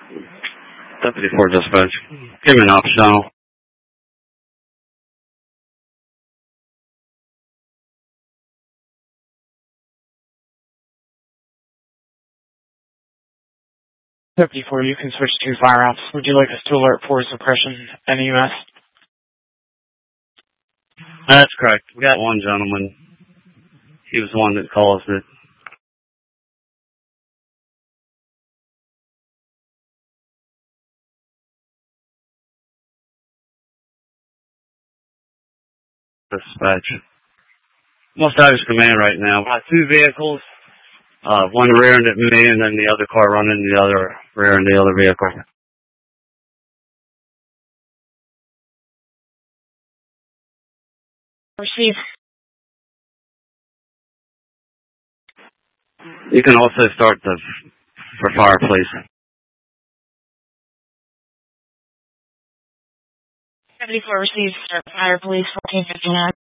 Deputy 4 dispatch. Give me an optional. Deputy 4, you can switch to fire ops. Would you like us to alert for suppression and EMS? That's correct. We got one gentleman. He was the one that caused it. Dispatch. Most Irish Command right now. Got two vehicles. One rear-ended me, and then the other car running the other rear end the other vehicle. Receive. You can also start for fire, please. Deputy 4 receives. Start fire, police 1459.